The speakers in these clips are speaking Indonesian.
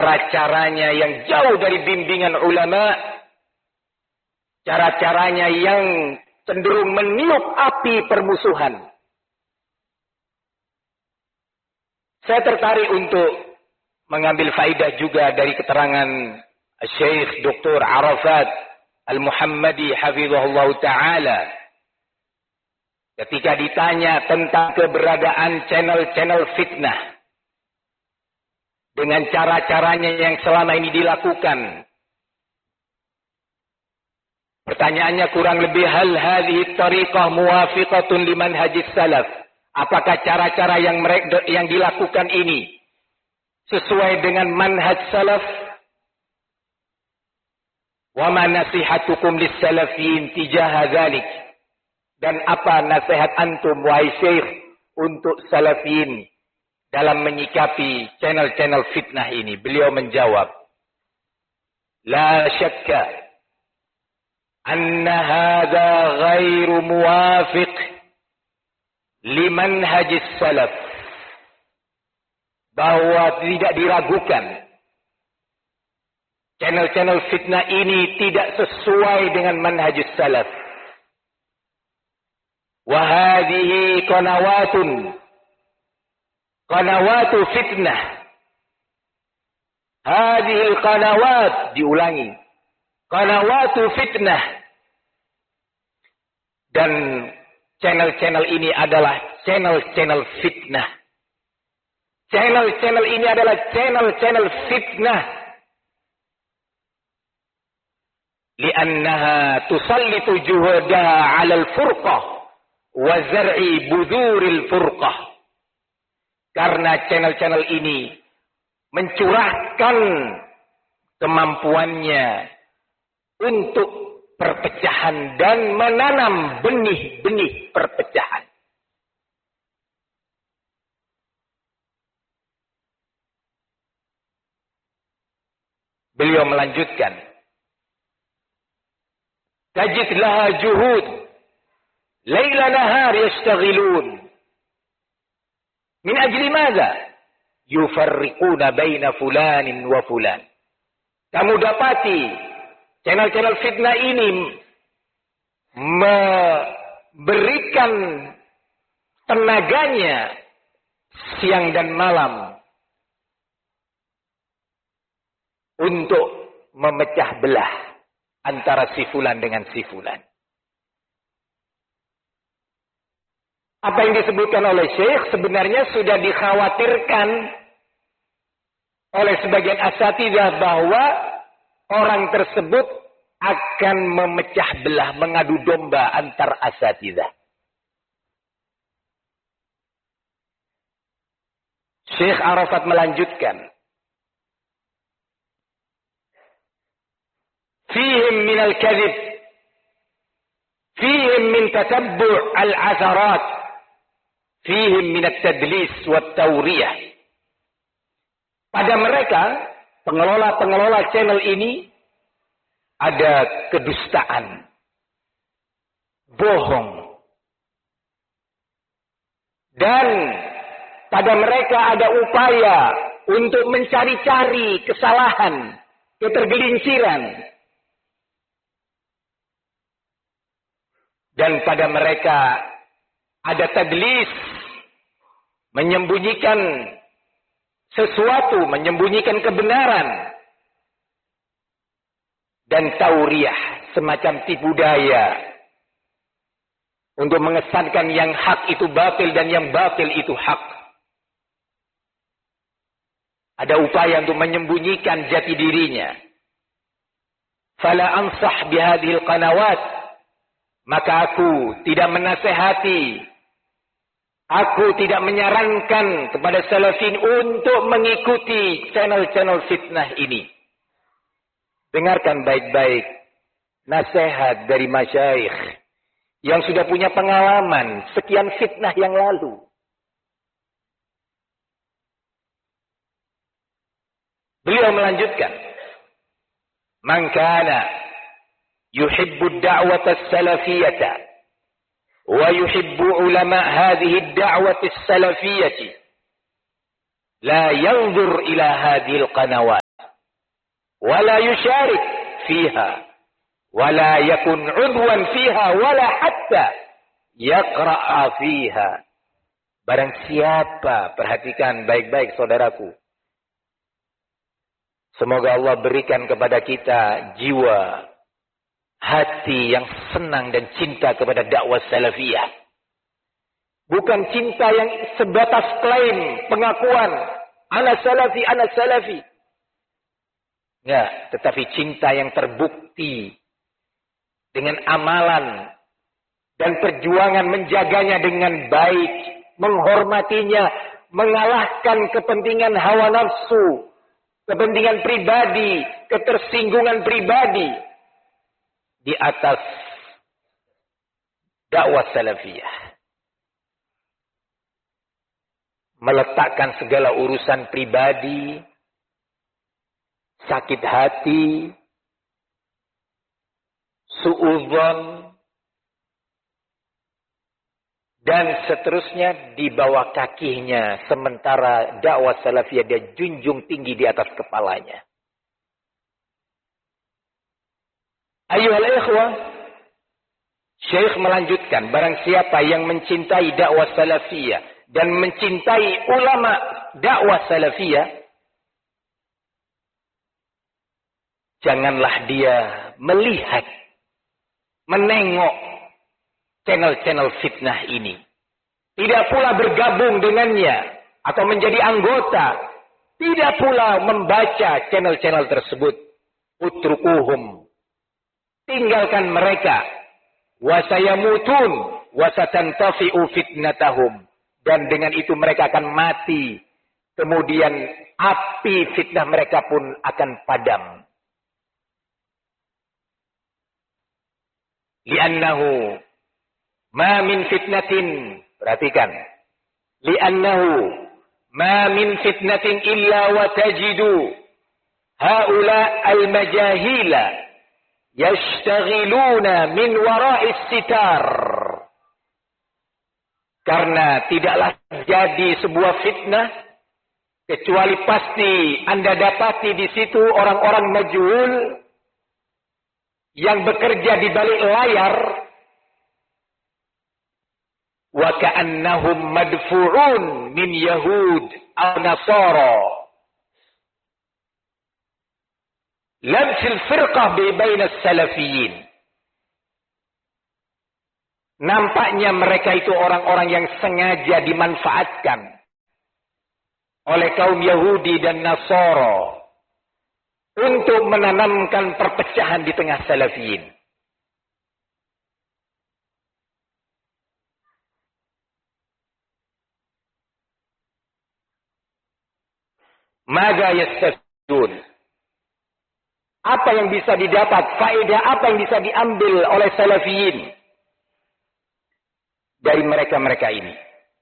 cara-caranya yang jauh dari bimbingan ulama, cara-caranya yang cenderung meniup api permusuhan. Saya tertarik untuk mengambil faidah juga dari keterangan Syekh Dr. Arafat Al-Muhammadi hafizahullah ta'ala. Ketika ditanya tentang keberadaan channel-channel fitnah, dengan cara-caranya yang selama ini dilakukan. Pertanyaannya kurang lebih, hal hadhihi tariqah muwafiqatun liman hajis salaf? Apakah cara-cara yang dilakukan ini sesuai dengan manhaj salaf? Wa ma nasihatukum lis-salafin tijaha dzalik? Dan apa nasihat antum wahai Syekh untuk salafin dalam menyikapi channel-channel fitnah ini? Beliau menjawab, la syakka anna hadha ghairu muwafiq liman hajis salaf. Bahwa tidak diragukan, channel-channel fitnah ini tidak sesuai dengan manhajus salaf. Wa hadhihi qanawatu fitnah. Hadhil qanawat, diulangi, qanawatu fitnah. Dan channel-channel ini adalah channel-channel fitnah. Channel-channel ini adalah channel-channel fitnah. Li'annaha tusallitu juhadaha 'alal furqah wa zar'i buduril furqah. Karena channel-channel ini mencurahkan kemampuannya untuk perpecahan dan menanam benih-benih perpecahan. Beliau melanjutkan, tajid laha juhud laila nahar yastaghilun min ajli madza yufarriquna baina fulanin wa fulan. Kamu dapati channel-channel fitnah ini memberikan tenaganya siang dan malam untuk memecah belah antara si fulan dengan si fulan. Apa yang disebutkan oleh Syekh sebenarnya sudah dikhawatirkan oleh sebagian asatidzah bahwa orang tersebut akan memecah belah, mengadu domba antar asatidzah. Syekh Arafat melanjutkan, fihim min al-kadhib, fihim min tatabbu' al-atharat, fihim min at-tadlis wat-tawriyah. Pada mereka, pengelola-pengelola channel ini, ada kedustaan, bohong, dan pada mereka ada upaya untuk mencari-cari kesalahan, ketergelinciran. Dan pada mereka ada tadlis, menyembunyikan sesuatu, menyembunyikan kebenaran. Dan tauriyah, semacam tipu daya, untuk mengesankan yang hak itu batil dan yang batil itu hak. Ada upaya untuk menyembunyikan jati dirinya. Fala ansah bihadhil qanawat, maka aku tidak menasehati, aku tidak menyarankan kepada salafin untuk mengikuti channel-channel fitnah ini. Dengarkan baik-baik nasihat dari masyayikh yang sudah punya pengalaman sekian fitnah yang lalu. Beliau melanjutkan, man kana yuhibbu ad-da'wata as-salafiyyata wa yuhibbu ulama hadhihi ad-da'wati as-salafiyyati la yanzur ila hadhihi al-qanawat. wala yusyarik fiha, wala yakun udwan fiha, wala hatta yaqra'a fiha. Barang siapa, perhatikan baik-baik saudaraku. Semoga Allah berikan kepada kita jiwa, hati yang senang dan cinta kepada dakwah salafiyah. Bukan cinta yang sebatas klaim, pengakuan, ana salafi, ana salafi. Enggak, tetapi cinta yang terbukti dengan amalan dan perjuangan menjaganya dengan baik, menghormatinya, mengalahkan kepentingan hawa nafsu, kepentingan pribadi, ketersinggungan pribadi di atas dakwah salafiyah. Meletakkan segala urusan pribadi, sakit hati, suudzon, dan seterusnya di bawah kakinya, sementara dakwah salafiyah dia junjung tinggi di atas kepalanya. Ayuhal ikhwah, Syekh melanjutkan, barang siapa yang mencintai dakwah salafiyah dan mencintai ulama dakwah salafiyah, janganlah dia melihat, menengok channel-channel fitnah ini. Tidak pula bergabung dengannya atau menjadi anggota. Tidak pula membaca channel-channel tersebut. Utrukuhum. Tinggalkan mereka. Wasayamutun. Wasatantafi'u fitnatahum. Dan dengan itu mereka akan mati. Kemudian api fitnah mereka pun akan padam. Li'annahu ma min fitnatin, perhatikan. Li'annahu ma min fitnatin illa wa tajidu haula al-majahila yashtaghiluna min wara'is sitar. Karena tidaklah terjadi sebuah fitnah kecuali pasti Anda dapati di situ orang-orang majhul yang bekerja di balik layar. Wa ka'annahum madfu'un min Yahud aw Nasara. Lam fil firqah baina as-salafiyyin. Nampaknya mereka itu orang-orang yang sengaja dimanfaatkan oleh kaum Yahudi dan Nasara untuk menanamkan perpecahan di tengah salafiyin. Maka yastafidun. Apa yang bisa didapat, faedah apa yang bisa diambil oleh salafiyin dari mereka-mereka ini?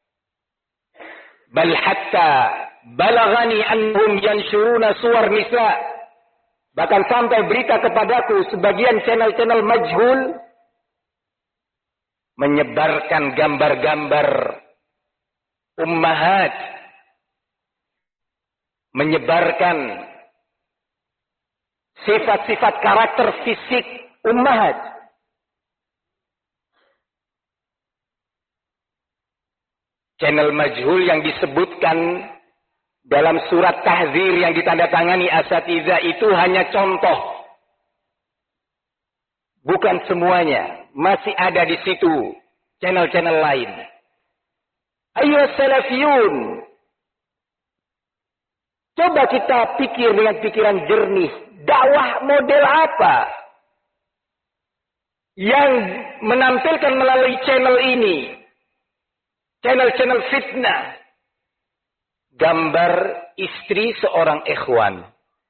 Bal hatta balagani annahum yanshuruna suwar nisa. Bahkan sampai berita kepadaku sebagian channel-channel majhul menyebarkan gambar-gambar ummahat, menyebarkan sifat-sifat karakter fisik ummahat. Channel majhul yang disebutkan dalam surat tahzir yang ditandatangani asatidzah itu hanya contoh. Bukan semuanya. Masih ada di situ channel-channel lain. Ayo salafiyun. Coba kita pikir dengan pikiran jernih. Dakwah model apa yang menampilkan melalui channel ini? Channel-channel fitnah. Gambar istri seorang ikhwan.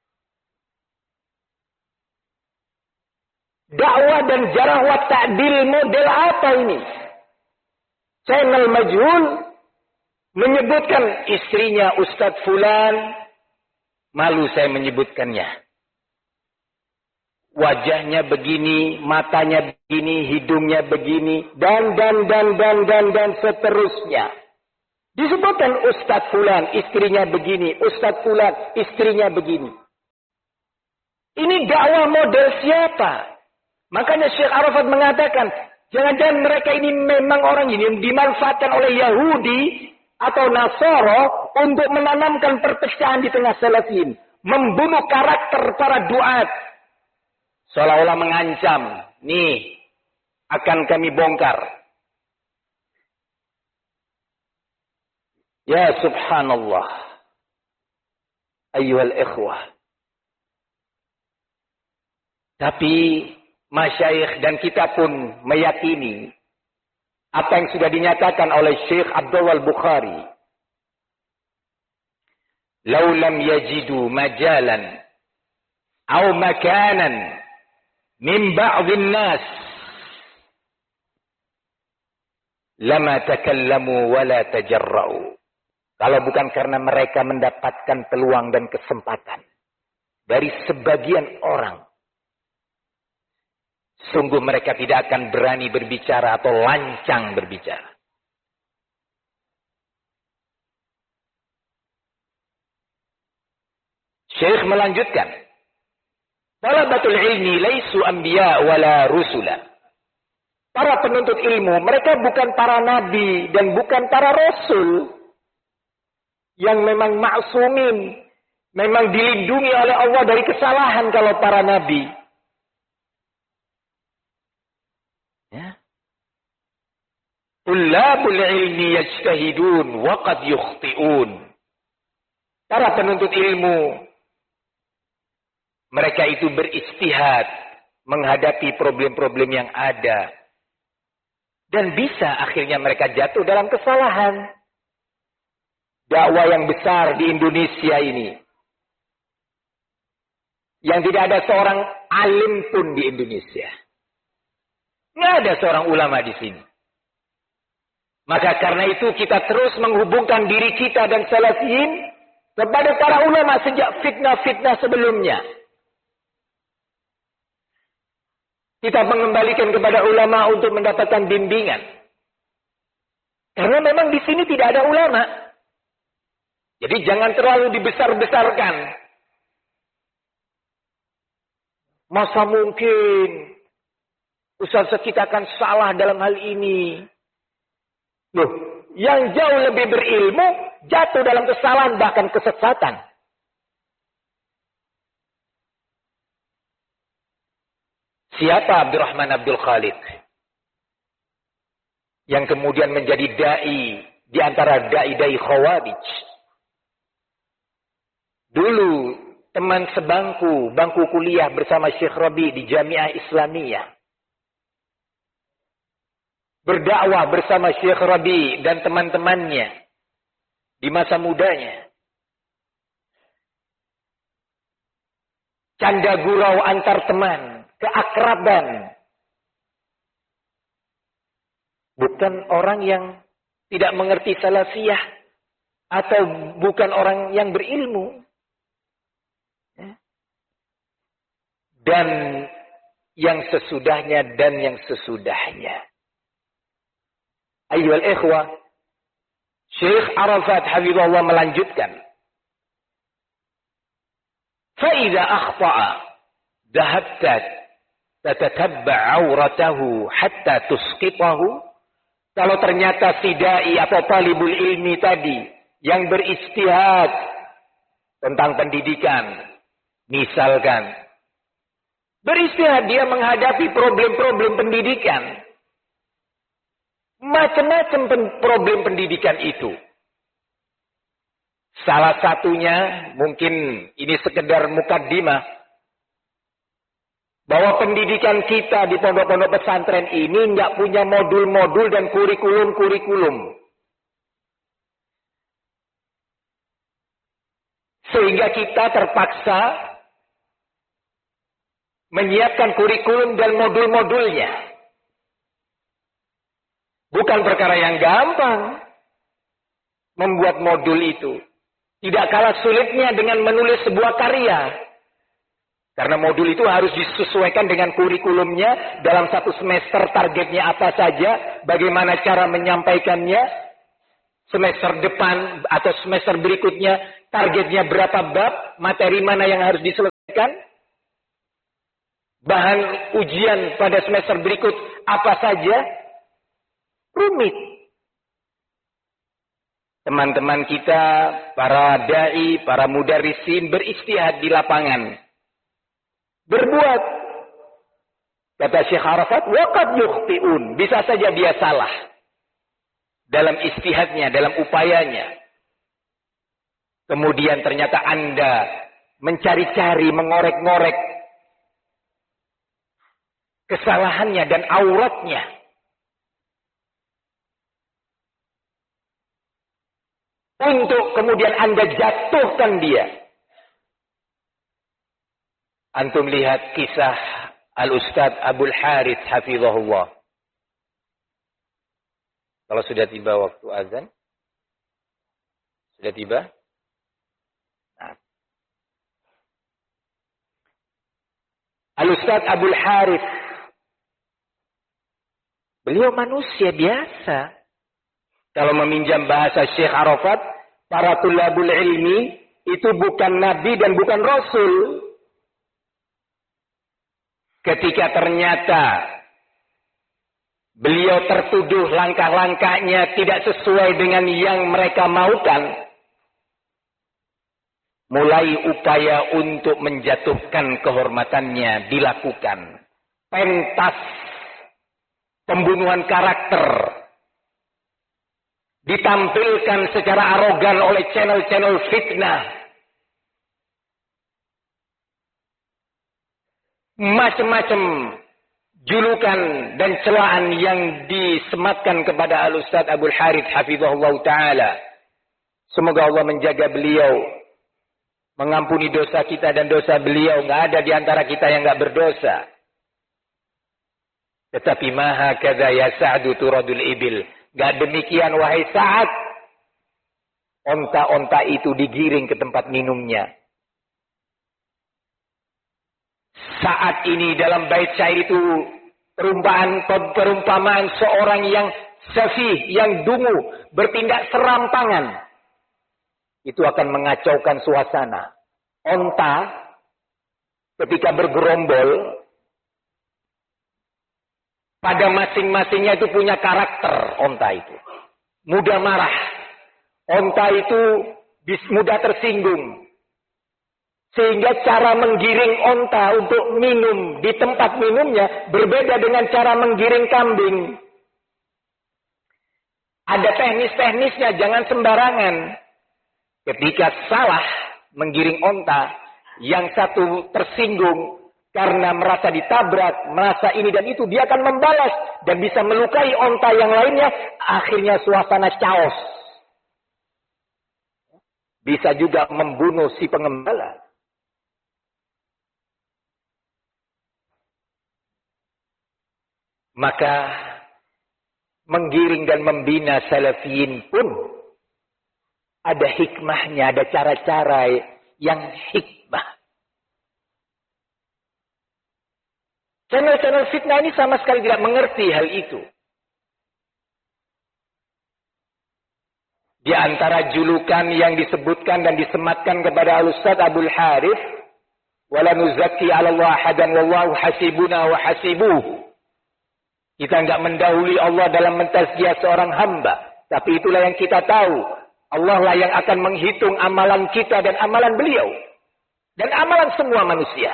Dakwah dan jarah wa ta'dil model apa ini? Channel majhul menyebutkan istrinya Ustadz Fulan. Malu saya menyebutkannya. Wajahnya begini, matanya begini, hidungnya begini, dan seterusnya. Disebutkan Ustadz Fulan, istrinya begini. Ustadz Fulan, istrinya begini. Ini dakwah model siapa? Makanya Syekh Arafat mengatakan, jangan-jangan mereka ini memang orang ini yang dimanfaatkan oleh Yahudi atau Nasara untuk menanamkan perpecahan di tengah salafin. Membunuh karakter para duat. Seolah-olah mengancam. Nih, akan kami bongkar. Ya subhanallah. Ayyuhal ikhwah. Tapi masyayikh dan kita pun meyakini apa yang sudah dinyatakan oleh Syekh Abdullah Al-Bukhari. Lau lam yajidu majalan atau makanan min ba'dhin nas lama takallamu wala tajarra'u. Kalau bukan karena mereka mendapatkan peluang dan kesempatan dari sebagian orang, sungguh mereka tidak akan berani berbicara atau lancang berbicara. Syekh melanjutkan, talabatul ilmi laisu anbiya wala rusula. Para penuntut ilmu, mereka bukan para nabi dan bukan para rasul yang memang ma'sumin, memang dilindungi oleh Allah dari kesalahan kalau para nabi. Ya. Tullabul ilmi yajtahidun wa qad yukhti'un. Para penuntut ilmu, mereka itu beristihad menghadapi problem-problem yang ada. Dan bisa akhirnya mereka jatuh dalam kesalahan. Dakwah yang besar di Indonesia ini. Yang tidak ada seorang alim pun di Indonesia. Nggak ada seorang ulama di sini. Maka karena itu kita terus menghubungkan diri kita dan salafiyin kepada para ulama sejak fitnah-fitnah sebelumnya. Kita mengembalikan kepada ulama untuk mendapatkan bimbingan. Karena memang di sini tidak ada ulama. Jadi jangan terlalu dibesar-besarkan. Masa mungkin Ustaz kita akan salah dalam hal ini. Loh, yang jauh lebih berilmu jatuh dalam kesalahan bahkan kesesatan. Siapa Abdurrahman Abdul Khalid? Yang kemudian menjadi da'i di antara da'i-da'i Khawarij. Dulu teman sebangku, bangku kuliah bersama Syekh Rabi di Jamiah Islamiyah. Berdakwah bersama Syekh Rabi dan teman-temannya di masa mudanya. Canda gurau antar teman, keakraban. Bukan orang yang tidak mengerti salafiyah atau bukan orang yang berilmu. Dan yang sesudahnya dan yang sesudahnya. Ayyuhal ikhwah, Syekh Arafat hafizahullah melanjutkan. فَإِذَا أَخْطَأَ ذَهَبْتَ تَتَتَبَّعْ عَوْرَتَهُ حَتَّى تُسْقِطَهُ. Kalau ternyata si da'i atau talibul ilmi tadi yang beristihad tentang pendidikan, misalkan beristihad dia menghadapi problem-problem pendidikan, macam-macam problem pendidikan itu. Salah satunya, mungkin ini sekedar mukaddimah, bahwa pendidikan kita di pondok-pondok pesantren ini nggak punya modul-modul dan kurikulum-kurikulum. Sehingga kita terpaksa menyiapkan kurikulum dan modul-modulnya. Bukan perkara yang gampang membuat modul itu. Tidak kalah sulitnya dengan menulis sebuah karya. Karena modul itu harus disesuaikan dengan kurikulumnya. Dalam satu semester targetnya apa saja. Bagaimana cara menyampaikannya. Semester depan atau semester berikutnya targetnya berapa bab. Materi mana yang harus diselesaikan. bahan ujian pada semester berikut apa saja, rumit. Teman-teman kita, para dai, para mudarrisin beristihad di lapangan. Berbuat. Kata Syekh Arafat, waqad yukhti'un. Bisa saja dia salah. Dalam istihadnya, dalam upayanya. Kemudian ternyata Anda mencari-cari, mengorek-ngorek kesalahannya dan auratnya. Untuk kemudian Anda jatuhkan dia. Antum lihat kisah Al-Ustadz Abul Harith hafizahullah. Kalau sudah tiba waktu azan. Sudah tiba? Nah. Al-Ustadz Abul Harith. Beliau manusia biasa. Kalau meminjam bahasa Syekh Arafat, para tulabul ilmi itu bukan nabi dan bukan rasul. Ketika ternyata beliau tertuduh langkah-langkahnya tidak sesuai dengan yang mereka maukan, mulai upaya untuk menjatuhkan kehormatannya dilakukan. Pentas pembunuhan karakter ditampilkan secara arogan oleh channel-channel fitnah. Macam-macam julukan dan celaan yang disematkan kepada Al-Ustadz Abul Harith hafizahullah ta'ala. Semoga Allah menjaga beliau, mengampuni dosa kita dan dosa beliau. Nggak ada di antara kita yang nggak berdosa. Tetapi maha kadza ya Sa'du turadul ibil. Gak demikian wahai Sa'ad. Onta-onta itu digiring ke tempat minumnya. Saat ini dalam bait syair itu perumpamaan seorang yang safih, yang dungu, bertindak serampangan. Itu akan mengacaukan suasana. Onta ketika bergerombol, pada masing-masingnya itu punya karakter onta itu. Mudah marah. Onta itu mudah tersinggung. Sehingga cara menggiring onta untuk minum di tempat minumnya berbeda dengan cara menggiring kambing. Ada teknis-teknisnya, jangan sembarangan. Ketika salah menggiring onta, yang satu tersinggung karena merasa ditabrak, merasa ini dan itu, dia akan membalas dan bisa melukai onta yang lainnya. Akhirnya suasana chaos. Bisa juga membunuh si pengembala. Maka menggiring dan membina salafiyin pun ada hikmahnya, ada cara-cara yang hikmah. Channel-channel fitnah ini sama sekali tidak mengerti hal itu. Di antara julukan yang disebutkan dan disematkan kepada Al-Ustadz Abul Harith, wala nuzakki 'ala Allah hadan wallahu hasibuna wa hasibuh. Kita enggak mendahului Allah dalam mentazkiyah seorang hamba, tapi itulah yang kita tahu. Allah lah yang akan menghitung amalan kita dan amalan beliau dan amalan semua manusia.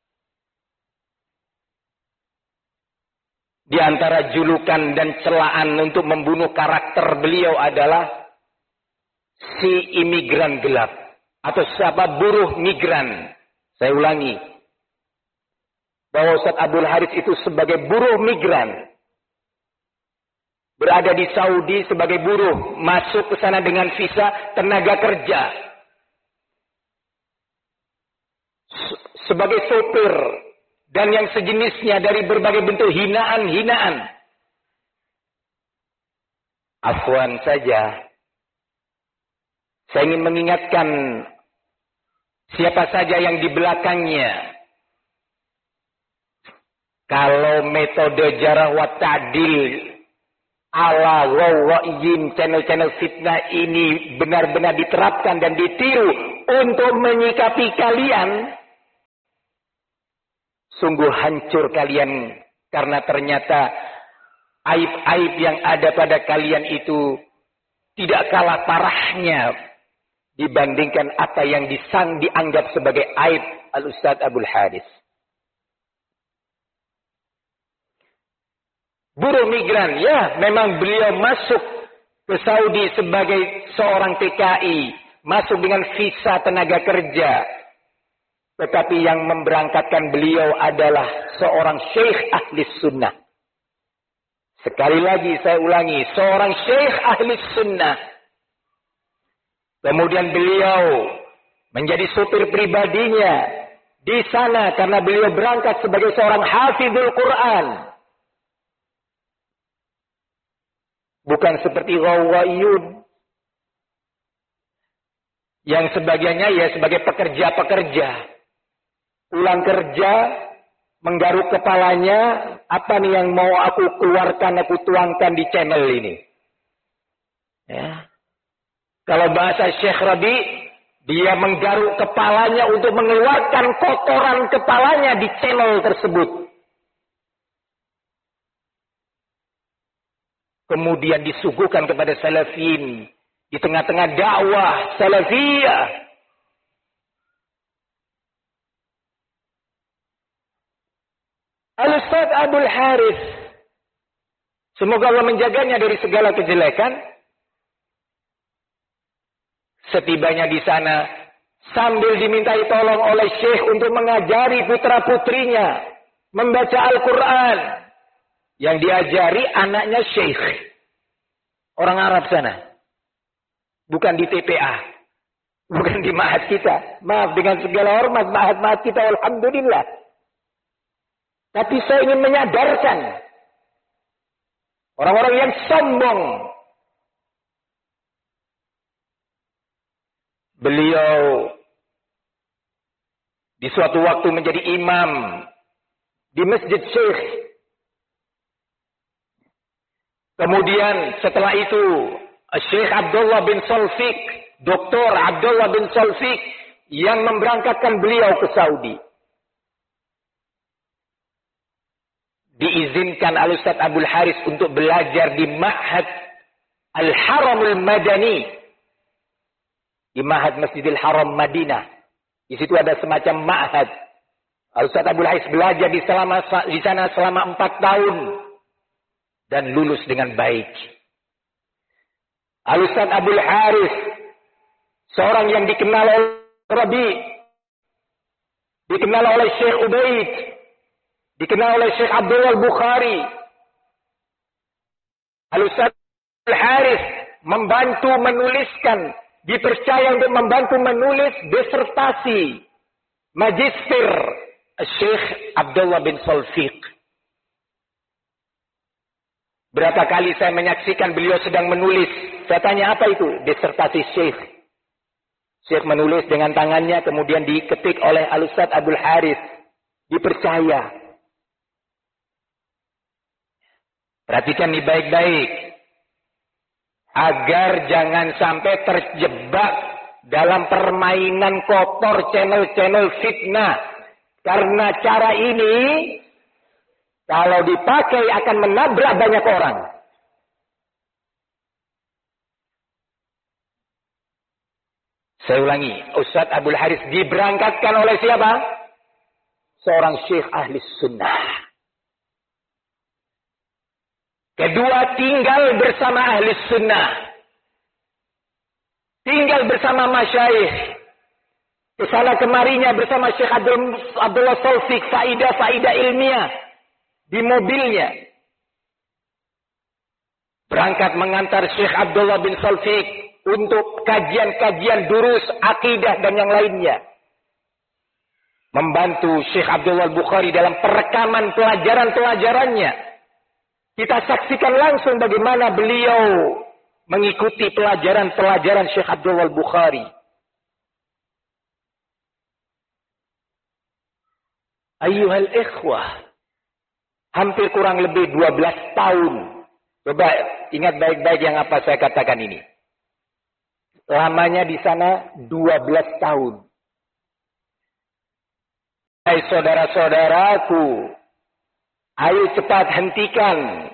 Di antara julukan dan celaan untuk membunuh karakter beliau adalah si imigran gelap atau siapa buruh migran. Saya ulangi, bahwa Ustadz Abul Harith itu sebagai buruh migran, berada di Saudi sebagai buruh, masuk ke sana dengan visa tenaga kerja, sebagai sopir dan yang sejenisnya dari berbagai bentuk hinaan-hinaan. Afwan saja, saya ingin mengingatkan siapa saja yang di belakangnya. Kalau metode jarah wa ta'dil ala ghawaiyin, channel-channel fitnah ini benar-benar diterapkan dan ditiru untuk menyikapi kalian, Sungguh hancur kalian karena ternyata aib-aib yang ada pada kalian itu tidak kalah parahnya dibandingkan apa yang dianggap sebagai aib Al-Ustadz Abdul Haris. Buruh migran, ya memang beliau masuk ke Saudi sebagai seorang TKI, masuk dengan visa tenaga kerja. Tetapi yang memberangkatkan beliau adalah seorang syekh ahli sunnah. Sekali lagi saya ulangi, seorang syekh ahli sunnah. Kemudian beliau menjadi supir pribadinya di sana karena beliau berangkat sebagai seorang hafizul Quran. Bukan seperti Ghawaiyun yang sebagiannya ya sebagai pekerja-pekerja. Pulang kerja, menggaruk kepalanya, apa nih yang mau aku keluarkan, aku tuangkan di channel ini. Ya. Kalau bahasa Syekh Rabi, dia menggaruk kepalanya untuk mengeluarkan kotoran kepalanya di channel tersebut. Kemudian disuguhkan kepada salafin di tengah-tengah dakwah salafiyah. Al-Ustadz Abdul Haris, semoga Allah menjaganya dari segala kejelekan. Setibanya di sana, sambil dimintai tolong oleh Syekh untuk mengajari putra-putrinya membaca Al-Quran. Yang diajari anaknya Syekh. Orang Arab sana. Bukan di TPA. Bukan di ma'had kita. Maaf dengan segala hormat, ma'had-ma'had kita alhamdulillah. Tapi saya ingin menyadarkan orang-orang yang sombong. Beliau di suatu waktu menjadi imam di Masjid Syekh. Kemudian setelah itu Syekh Abdullah bin Salfiq, Dr. Abdullah bin Salfiq yang memberangkatkan beliau ke Saudi. Diizinkan Al-Ustadz Abdul Haris untuk belajar di Ma'had Al-Haramul Madani. Di Ma'had Masjidil Haram Madinah. Di situ ada semacam ma'had. Al-Ustadz Abdul Haris belajar di sana selama 4 tahun. Dan lulus dengan baik. Al-Ustadz Abdul Haris, seorang yang dikenal oleh Rabi, dikenal oleh Syekh Ubaid, dikenal oleh Syekh Abdullah Bukhari. Al-Ustadz Abdul Haris membantu menuliskan, dipercaya untuk membantu menulis disertasi magister Syekh Abdullah bin Salfiq. Berapa kali saya menyaksikan beliau sedang menulis. Saya tanya apa itu? Disertasi Syekh. Syekh menulis dengan tangannya kemudian diketik oleh Al-Ustadz Abdul Haris. Dipercaya. Perhatikan ini baik-baik. Agar jangan sampai terjebak dalam permainan kotor channel-channel fitnah. Karena cara ini kalau dipakai akan menabrak banyak orang. Saya ulangi, Ustadz Abdul Haris diberangkatkan oleh siapa? Seorang syekh ahli sunnah. Kedua, tinggal bersama ahli sunnah. Tinggal bersama masyayikh. Kesana kemarinya bersama Syekh Abdullah Salfiq, faidah-faidah ilmiah. Di mobilnya. Berangkat mengantar Syekh Abdullah bin Salfiq untuk kajian-kajian durus, akidah dan yang lainnya. Membantu Syekh Abdullah Bukhari dalam perekaman pelajaran-pelajarannya. Kita saksikan langsung bagaimana beliau mengikuti pelajaran-pelajaran Syekh Abdullah Bukhari. Ayyuhal ikhwah. Hampir kurang lebih 12 tahun. Coba ingat baik-baik yang apa saya katakan ini. Lamanya di sana 12 tahun. Hai saudara-saudaraku, ayo cepat hentikan.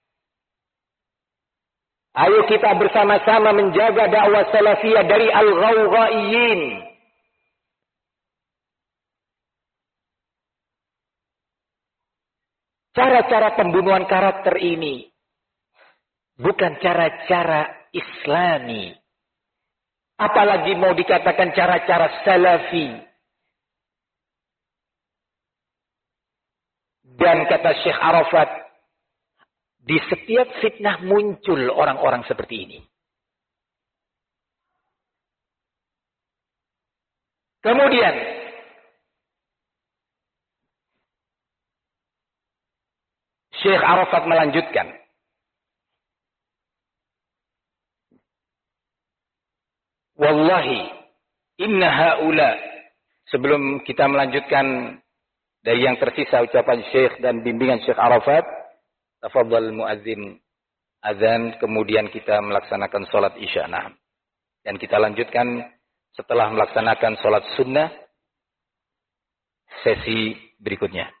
Ayo kita bersama-sama menjaga dakwah salafiyah dari al-ghawghaiyin. Cara-cara pembunuhan karakter ini bukan cara-cara Islami. Apalagi mau dikatakan cara-cara salafi. Dan kata Syekh Arafat, di setiap fitnah muncul orang-orang seperti ini. Kemudian, Syekh Arafat melanjutkan. Wallahi, inna haula. Sebelum kita melanjutkan dari yang tersisa ucapan Syekh dan bimbingan Syekh Arafat, tafadhal muadzin azan, kemudian kita melaksanakan salat Isya. Nah, dan kita lanjutkan setelah melaksanakan salat sunnah sesi berikutnya.